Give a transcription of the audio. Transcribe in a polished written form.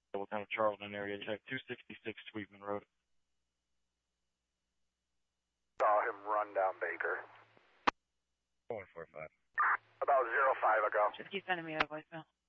What kind of Charlton area check? 266 Sweetman Road. Saw him run down Baker. 145. About 05 ago. Just keep sending me that voicemail.